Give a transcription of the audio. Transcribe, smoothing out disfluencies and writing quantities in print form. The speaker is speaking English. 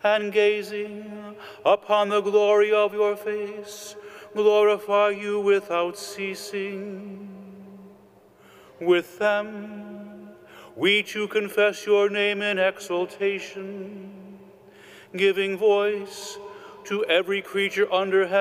and gazing upon the glory of your face, glorify you without ceasing. With them, we too confess your name in exaltation, giving voice to every creature under heaven